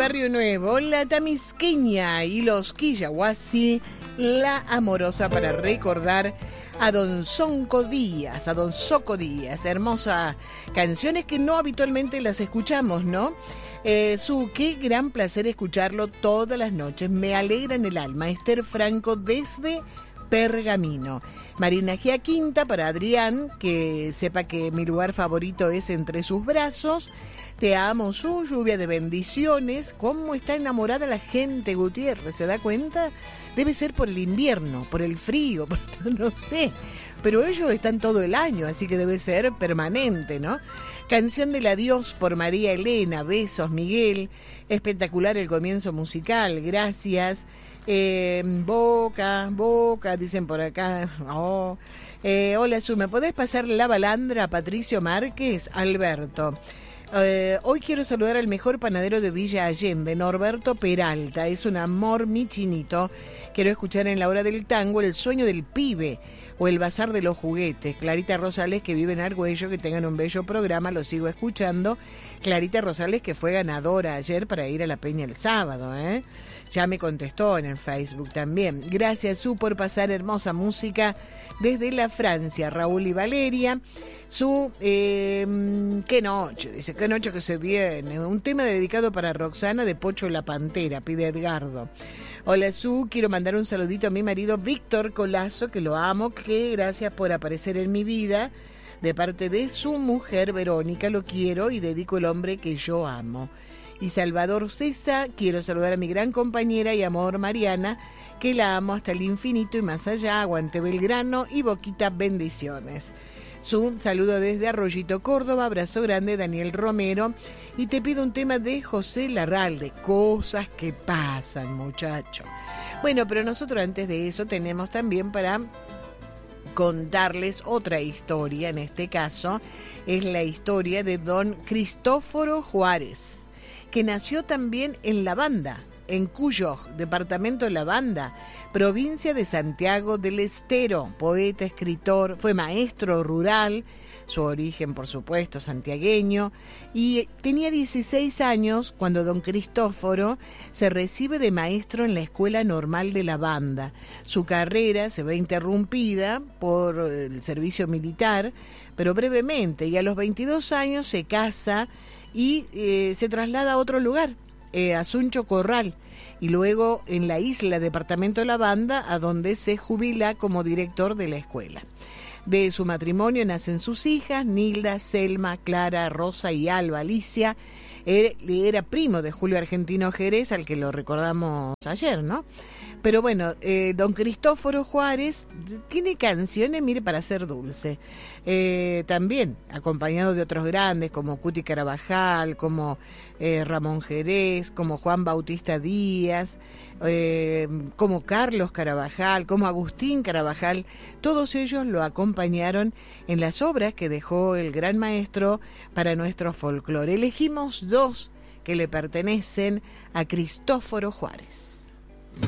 Barrio Nuevo, la Tamisqueña y los Quillahuasi, la amorosa para recordar a Don Soco Díaz, hermosa canciones que no habitualmente las escuchamos, ¿no? Qué gran placer escucharlo todas las noches, me alegra en el alma. Esther Franco desde Pergamino. Marina Giaquinta para Adrián, que sepa que mi lugar favorito es entre sus brazos. Te amo, su lluvia de bendiciones. ¿Cómo está enamorada la gente, Gutiérrez? ¿Se da cuenta? Debe ser por el invierno, por el frío, no sé. Pero ellos están todo el año, así que debe ser permanente, ¿no? Canción del adiós por María Elena. Besos, Miguel. Espectacular el comienzo musical, gracias. Boca, dicen por acá. Oh. Hola, Su, ¿me podés pasar la balandra a Patricio Márquez? Alberto. Hoy quiero saludar al mejor panadero de Villa Allende, Norberto Peralta. Es un amor, mi chinito. Quiero escuchar en la hora del tango El sueño del pibe o El bazar de los juguetes. Clarita Rosales, que vive en Argüello, que tengan un bello programa, lo sigo escuchando. Clarita Rosales, que fue ganadora ayer para ir a la Peña el sábado, Ya me contestó en el Facebook también. Gracias, Su, por pasar hermosa música desde la Francia. Raúl y Valeria. Su, qué noche, dice, qué noche que se viene. Un tema dedicado para Roxana de Pocho la Pantera, pide Edgardo. Hola, Su, quiero mandar un saludito a mi marido Víctor Colazo, que lo amo, que gracias por aparecer en mi vida. De parte de su mujer Verónica, lo quiero y dedico el hombre que yo amo. Y Salvador César, quiero saludar a mi gran compañera y amor Mariana, que la amo hasta el infinito y más allá. Aguante Belgrano y Boquita, bendiciones. Su saludo desde Arroyito, Córdoba, abrazo grande, Daniel Romero, y te pido un tema de José Larralde, cosas que pasan, muchacho. Bueno, pero nosotros antes de eso tenemos también para contarles otra historia. En este caso es la historia de don Cristóforo Juárez, que nació también en La Banda, en Cuyo, departamento de La Banda, provincia de Santiago del Estero. Poeta, escritor, fue maestro rural, su origen por supuesto santiagueño, y tenía 16 años cuando don Cristóforo se recibe de maestro en la Escuela Normal de La Banda. Su carrera se ve interrumpida por el servicio militar, pero brevemente, y a los 22 años se casa y se traslada a otro lugar, a Suncho Corral, y luego en la isla, departamento de La Banda, a donde se jubila como director de la escuela. De su matrimonio nacen sus hijas, Nilda, Selma, Clara, Rosa y Alba. Alicia era primo de Julio Argentino Jerez, al que lo recordamos ayer, ¿no? Pero bueno, don Cristóforo Juárez tiene canciones, mire, para ser dulce. También acompañado de otros grandes como Cuti Carabajal, como Ramón Jerez, como Juan Bautista Díaz, como Carlos Carabajal, como Agustín Carabajal. Todos ellos lo acompañaron en las obras que dejó el gran maestro para nuestro folclore. Elegimos dos que le pertenecen a Cristóforo Juárez.